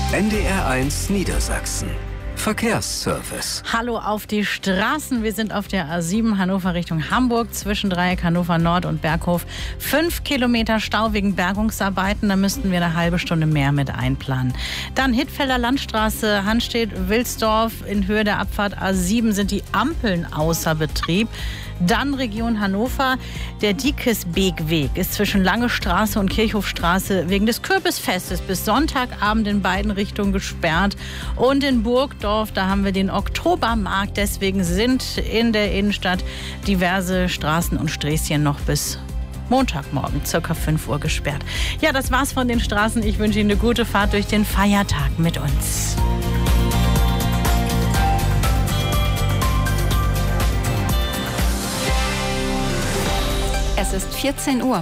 NDR1 Niedersachsen. Verkehrsservice. Hallo auf die Straßen. Wir sind auf der A7 Hannover Richtung Hamburg zwischen Dreieck Hannover Nord und Berghof. 5 Kilometer Stau wegen Bergungsarbeiten. Da müssten wir eine halbe Stunde mehr mit einplanen. Dann Hittfelder Landstraße, Hanstedt-Wilsdorf. In Höhe der Abfahrt A7 sind die Ampeln außer Betrieb. Dann Region Hannover. Der Diekesbeekweg ist zwischen Lange Straße und Kirchhofstraße wegen des Kürbisfestes bis Sonntagabend in beiden Richtungen gesperrt. Und in Burgdorf, da haben wir den Oktobermarkt. Deswegen sind in der Innenstadt diverse Straßen und Sträßchen noch bis Montagmorgen, ca. 5 Uhr gesperrt. Ja, das war's von den Straßen. Ich wünsche Ihnen eine gute Fahrt durch den Feiertag mit uns. Es ist 14 Uhr.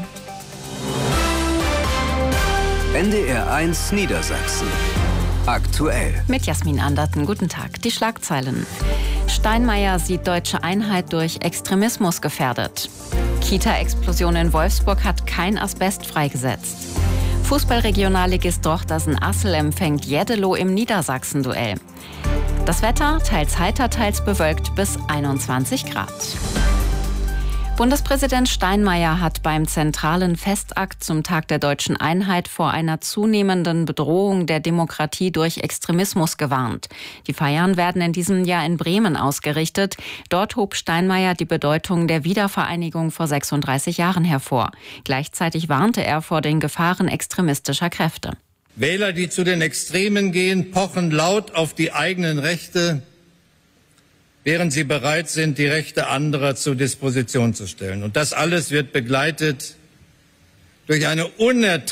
NDR1 Niedersachsen. Aktuell. Mit Jasmin Anderten. Guten Tag. Die Schlagzeilen. Steinmeier sieht deutsche Einheit durch Extremismus gefährdet. Kita-Explosion in Wolfsburg hat kein Asbest freigesetzt. Fußballregionalligist Drochtersen-Assel empfängt Jeddelo im Niedersachsen-Duell. Das Wetter teils heiter, teils bewölkt bis 21 Grad. Bundespräsident Steinmeier hat beim zentralen Festakt zum Tag der deutschen Einheit vor einer zunehmenden Bedrohung der Demokratie durch Extremismus gewarnt. Die Feiern werden in diesem Jahr in Bremen ausgerichtet. Dort hob Steinmeier die Bedeutung der Wiedervereinigung vor 36 Jahren hervor. Gleichzeitig warnte er vor den Gefahren extremistischer Kräfte. Wähler, die zu den Extremen gehen, pochen laut auf die eigenen Rechte, während sie bereit sind, die Rechte anderer zur Disposition zu stellen. Und das alles wird begleitet durch eine unerträgliche